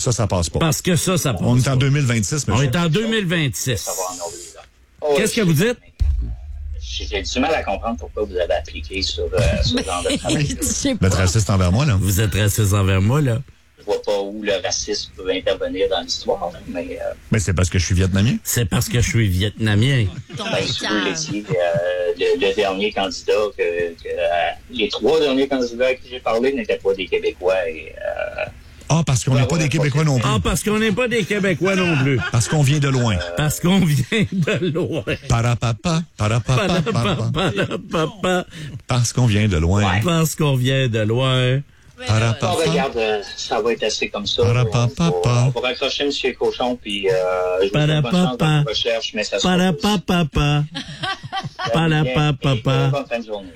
Ça passe pas. Parce que ça passe pas. On est en 2026. On est en 2026. Qu'est-ce que vous dites? J'ai du mal à comprendre pourquoi vous avez appliqué sur ce genre de travail. Vous êtes raciste envers moi, là? Vous êtes raciste envers moi, là? Je vois pas où le racisme peut intervenir dans l'histoire, là, mais... Mais c'est parce que je suis vietnamien. C'est parce que je suis vietnamien. Si vous l'étiez, le dernier candidat, les 3 derniers candidats à qui j'ai parlé n'étaient pas des Québécois. Parce qu'on n'est pas des Québécois non plus. Parce qu'on n'est pas des Québécois non plus. Parce qu'on vient de loin. Parce qu'on vient de loin. Parapapa, parapapa, Parapapa. Parce qu'on vient de loin. Ouais. Parce qu'on vient de loin. Parapapa. Regarde, ça va être assez comme ça. On va raccrocher M. Cochon, puis je vous souhaite bonne chance dans vos recherches, mais ça sera Parapapa. Parapapa. bonne fin de journée.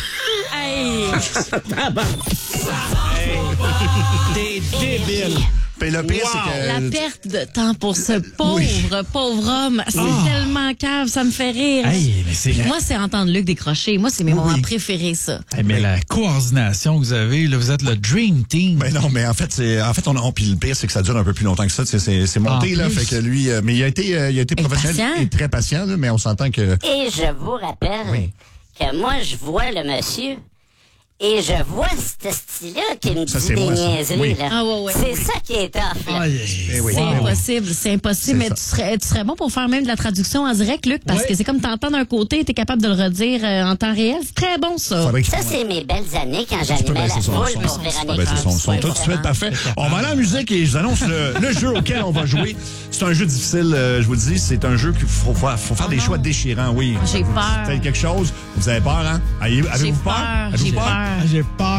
T'es débile. Puis le pire, c'est que... La perte de temps pour ce pauvre homme, c'est tellement cave, ça me fait rire. Hey, mais c'est Moi, c'est entendre Luc décrocher. Moi, c'est mes moments préférés, ça. Hey, mais la coordination que vous avez, là, vous êtes le Dream Team. Mais non, mais en fait, puis le pire, c'est que ça dure un peu plus longtemps que ça. C'est monté, là, fait que lui, mais il a été professionnel patient. et très patient, là, mais on s'entend que... Et je vous rappelle que moi, je vois le monsieur et je vois ce style-là qui me Ça, dit c'est des moi, ça. niaiseries. Oui. Là. Ah, ouais. C'est ça qui est tough. Là. C'est impossible, mais tu serais bon pour faire même de la traduction en direct, Luc, parce que c'est comme t'entends d'un côté, t'es capable de le redire en temps réel. C'est très bon, ça. Ça, c'est mes belles années quand j'animais la foule pour Véronique. Ils sont tout de suite parfaits. On va aller en musique et je vous annonce le jeu auquel on va jouer. C'est un jeu difficile, je vous le dis. C'est un jeu qu'il faut faire des choix déchirants, oui. J'ai peur. C'est quelque chose. Vous avez peur, hein? Avez-vous peur? J'ai peur. J'ai peur.